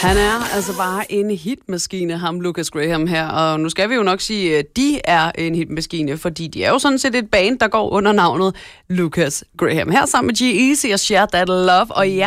Han er altså bare en hitmaskine, ham Lucas Graham her. Og nu skal vi jo nok sige, at de er en hitmaskine, fordi de er jo sådan set et band, der går under navnet Lucas Graham. Her sammen med G-Eazy og Share That Love. Og ja,